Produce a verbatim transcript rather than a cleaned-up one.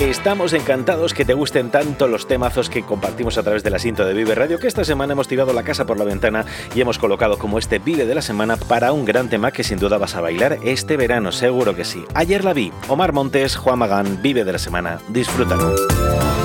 Estamos encantados que te gusten tanto los temazos que compartimos a través de la cinta de Vive Radio, que esta semana hemos tirado la casa por la ventana y hemos colocado como este Vive de la semana para un gran tema que sin duda vas a bailar este verano, seguro que sí. Ayer la vi. Omar Montes, Juan Magán, Vive de la semana. Disfrútalo.